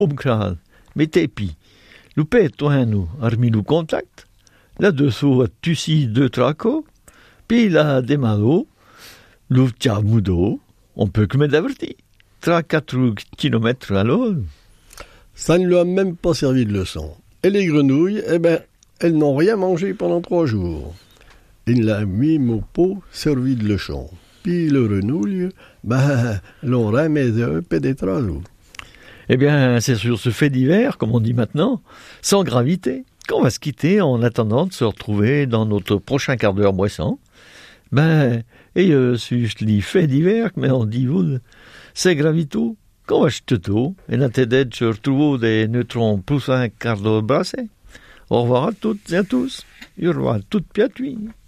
omkral, metepi, loupet tohenu, armilu contact, là-dessous, tussi deux traco, puis la demalo, l'outia mudo, on peut que me d'averti, 3-4 kilomètres à l'heure. Ça ne lui a même pas servi de leçon. Et les grenouilles, elles n'ont rien mangé pendant 3 jours. Il l'a mis au pot servi de leçon. Puis le renouille, l'on remet un peu des tralous. Eh bien, c'est sur ce fait divers, comme on dit maintenant, sans gravité, qu'on va se quitter en attendant de se retrouver dans notre prochain quart d'heure boissant. Sus les faits divers, mais on dit vous, c'est gravito, qu'on va jeter et la tête se retrouve des neutrons plus un quart d'heure brassé. Au revoir à toutes et à tous. Au revoir à toutes piatuis.